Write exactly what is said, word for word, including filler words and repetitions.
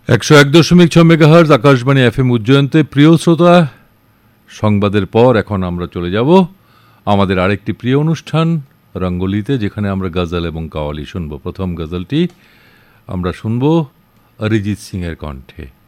একশো এক দশমিক ছ মেগাহার্জ আকাশবাণী এফ এম উজ্জয়ন্তে। প্রিয় শ্রোতা, সংবাদের পর এখন আমরা চলে যাব আমাদের আরেকটি প্রিয় অনুষ্ঠান রঙ্গোলিতে, যেখানে আমরা গজল এবং কাওয়ালি শুনব। প্রথম গজলটি আমরা শুনব অরিজিৎ সিং এর কণ্ঠে।